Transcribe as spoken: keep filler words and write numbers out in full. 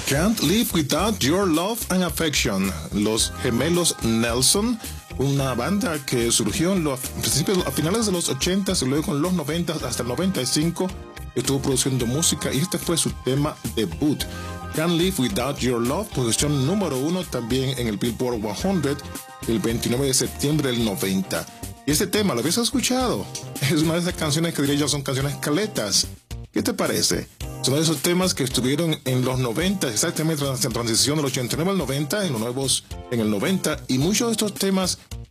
Can't Live Without Your Love and Affection, los gemelos Nelson, una banda que surgió en los principios, a finales de los ochenta y luego en los noventa hasta el noventa y cinco estuvo produciendo música y este fue su tema debut. Can't Live Without Your Love, posición número uno también en el Billboard cien el veintinueve de septiembre del noventa. Y este tema, ¿lo habías escuchado? Es una de esas canciones que diría yo son canciones caletas. ¿Qué te parece? Son de esos temas que estuvieron en los noventa, exactamente en transición del ochenta y nueve al noventa, en los nuevos en el noventa, y muchos de estos temas